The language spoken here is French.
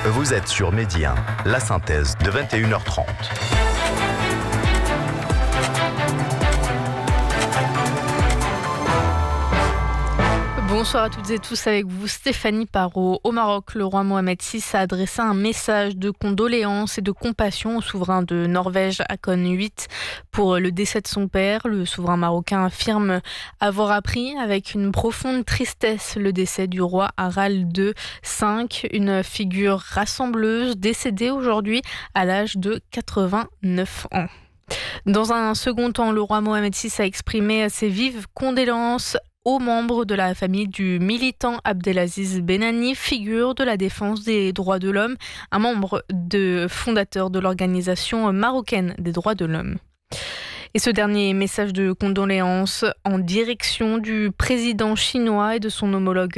Vous êtes sur Média, la synthèse de 21h30. Bonsoir à toutes et tous, avec vous Stéphanie Parot. Au Maroc, le roi Mohamed VI a adressé un message de condoléances et de compassion au souverain de Norvège, Haakon VIII, pour le décès de son père. Le souverain marocain affirme avoir appris avec une profonde tristesse le décès du roi Harald II, une figure rassembleuse décédée aujourd'hui à l'âge de 89 ans. Dans un second temps, le roi Mohamed VI a exprimé ses vives condoléances aux membres de la famille du militant Abdelaziz Benani, figure de la défense des droits de l'homme, un membre fondateur de l'organisation marocaine des droits de l'homme. Et ce dernier message de condoléances en direction du président chinois et de son homologue